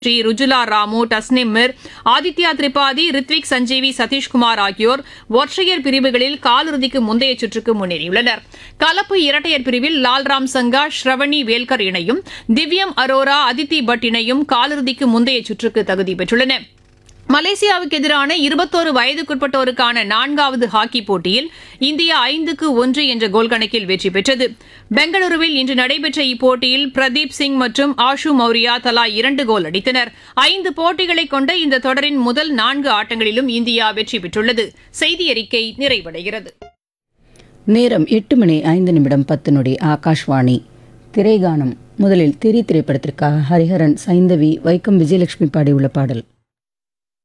ருஜுலா ராமு, டஸ்னிம் மிர், ஆதித்யா திரிபாதி, ரித்விக் சஞ்சீவி, சதீஷ்குமார் ஆகியோர் ஒற்றையர் பிரிவுகளில் காலிறுதிக்கு முந்தைய சுற்றுக்கு முன்னேறியுள்ளனர். கலப்பு இரட்டையர் பிரிவில் லால்ராம் சங்கா, ஸ்ரவணி வேல்கர் இணையும், திவ்யம் அரோரா, அதித்தி பட் இணையும் காலிறுதிக்கு முந்தைய சுற்றுக்கு தகுதி பெற்றுள்ளன. மலேசியாவுக்கு எதிரான 21 வயதுக்குட்பட்டோருக்கான 4வது ஹாக்கி போட்டியில் இந்தியா 5-1 என்ற கோல் கணக்கில் வெற்றி பெற்றது. பெங்களூருவில் இன்று நடைபெற்ற இப்போட்டியில் பிரதீப் சிங் மற்றும் ஆஷு மௌரியா தலா 2 கோல் அடித்தனர். 5 போட்டிகளை கொண்ட இந்த தொடரின் முதல் 4 ஆட்டங்களிலும் இந்தியா வெற்றி பெற்றுள்ளது. செய்தி அறிக்கை நிறைவடைகிறது. நேரம் 8:05 ஆகாஷ்வாணி. திரைகானம். முதலில் திரி திரைப்படத்திற்காக ஹரிஹரன், சைந்தவி, வைக்கம் விஜயலட்சுமி பாடியுள்ள பாடல்.